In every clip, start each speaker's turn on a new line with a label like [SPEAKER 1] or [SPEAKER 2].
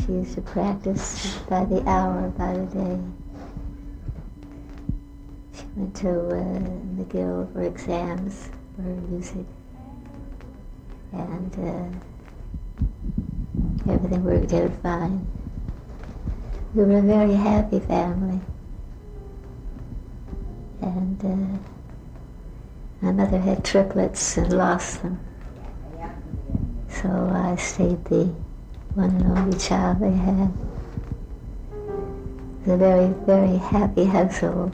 [SPEAKER 1] She used to practice by the hour, by the day. She went to McGill for exams for music. And everything worked out fine. We were a very happy family. And my mother had triplets and lost them. So I stayed the one and only child they had. It was a very, very happy household.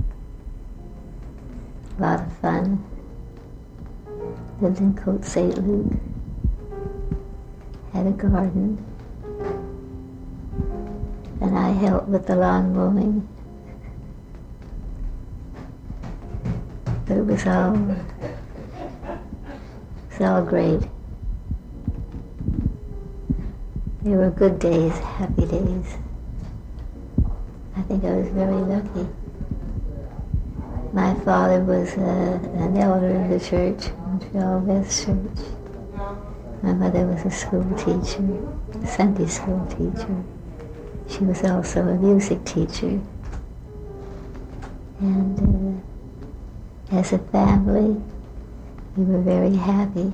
[SPEAKER 1] A lot of fun. Lived in Côte Saint-Luc. Had a garden. And I helped with the lawn mowing. But it was all great. They were good days, happy days. I think I was very lucky. My father was an elder in the church, Montreal West Church. My mother was a school teacher, a Sunday school teacher. She was also a music teacher. And as a family, we were very happy.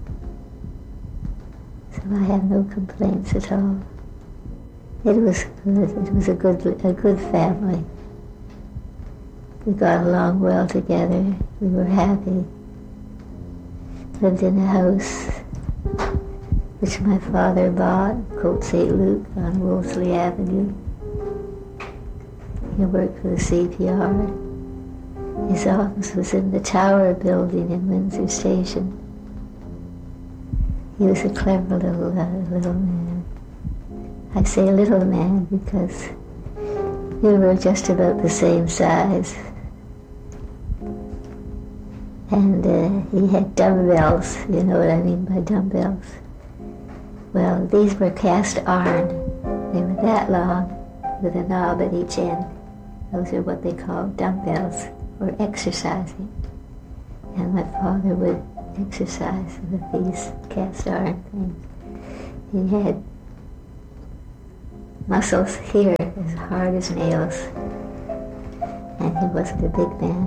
[SPEAKER 1] So I have no complaints at all. It was good. It was a good family. We got along well together. We were happy. Lived in a house which my father bought, Côte Saint-Luc on Wolseley Avenue. He worked for the CPR. His office was in the Tower building in Windsor Station. He was a clever little man. I say little man because we were just about the same size. And he had dumbbells, you know what I mean by dumbbells. Well, these were cast iron. They were that long with a knob at each end. Those are what they call dumbbells for exercising. And my father would exercise with these cast iron things. He had muscles here as hard as nails. And he wasn't a big man.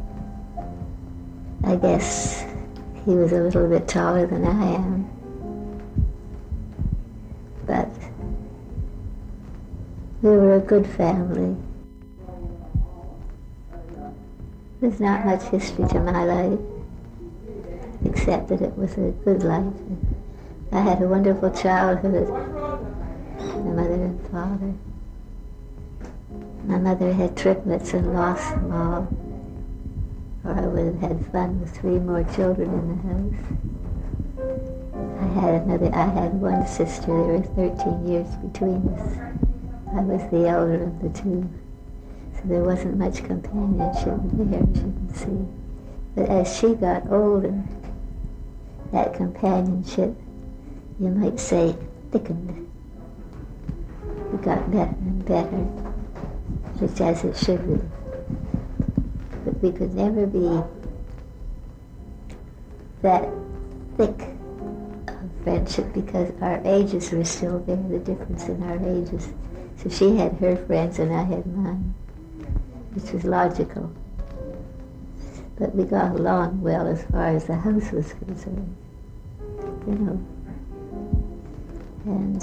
[SPEAKER 1] I guess he was a little bit taller than I am. But we were a good family. There's not much history to my life, except that it was a good life. I had a wonderful childhood. My mother and father. My mother had triplets and lost them all, or I would have had fun with 3 more children in the house. I had one sister. There were 13 years between us. I was the elder of the 2. So there wasn't much companionship there, as you can see. But as she got older, that companionship, you might say, thickened. It got better and better, which as it should be. But we could never be that thick of friendship because our ages were still there, the difference in our ages. So she had her friends and I had mine, which was logical. But we got along well as far as the house was concerned, you know. And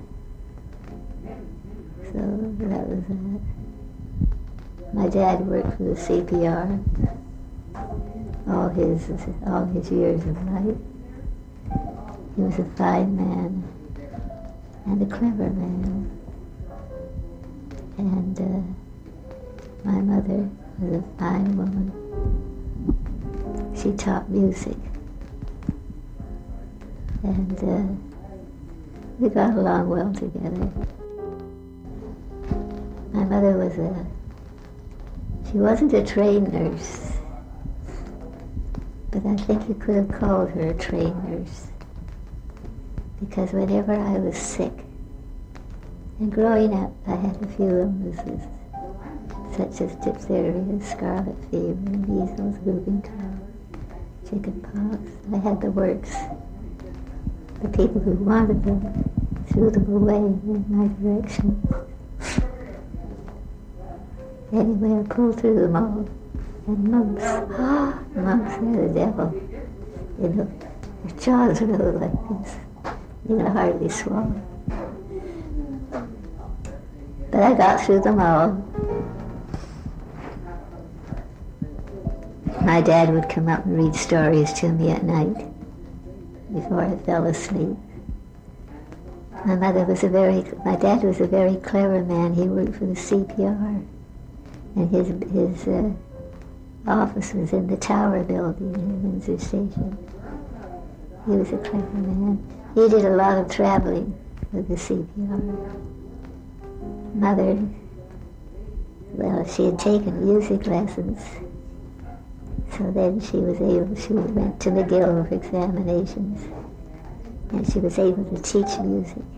[SPEAKER 1] so that was that. My dad worked for the CPR all his years of life. He was a fine man and a clever man. And my mother was a fine woman. She taught music. And we got along well together. My mother she wasn't a trained nurse, but I think you could have called her a trained nurse. Because whenever I was sick, and growing up I had a few illnesses, such as diphtheria, scarlet fever, measles, whooping cough, chicken pox. I had the works. The people who wanted them threw them away in my direction. Anyway, I pulled through them all. And mumps, they're the devil. You know, their jaws were like this. You can hardly swallow. But I got through them all. My dad would come up and read stories to me at night before I fell asleep. My dad was a very clever man. He worked for the CPR, and his office was in the Tower building in Windsor Station. He was a clever man. He did a lot of traveling with the CPR. Mother, well, she had taken music lessons, so then she went to McGill for examinations, and she was able to teach music.